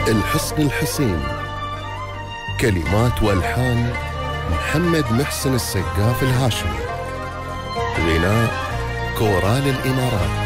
الحصن الحصين. كلمات والحان محمد محسن السقاف الهاشمي. غناء كورال الإمارات.